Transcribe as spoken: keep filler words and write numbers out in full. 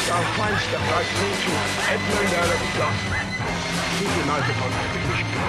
I'll find step right through to Edmund Earl of Gloucester. Keep your knife upon the fish.